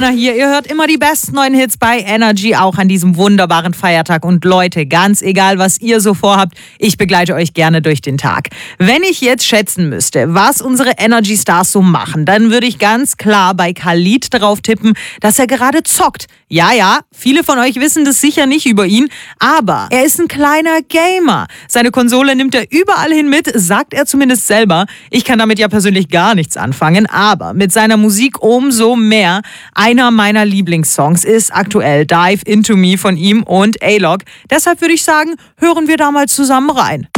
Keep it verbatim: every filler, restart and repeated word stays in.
Anna hier. Ihr hört immer die besten neuen Hits bei Energy, auch an diesem wunderbaren Feiertag. Und Leute, ganz egal, was ihr so vorhabt, ich begleite euch gerne durch den Tag. Wenn ich jetzt schätzen müsste, was unsere Energy Stars so machen, dann würde ich ganz klar bei Khalid darauf tippen, dass er gerade zockt. Ja, ja, viele von euch wissen das sicher nicht über ihn, aber er ist ein kleiner Gamer. Seine Konsole nimmt er überall hin mit, sagt er zumindest selber. Ich kann damit ja persönlich gar nichts anfangen, aber mit seiner Musik umso mehr. Einer meiner Lieblingssongs ist aktuell Dive Into Me von ihm und A-Log. Deshalb würde ich sagen, hören wir da mal zusammen rein.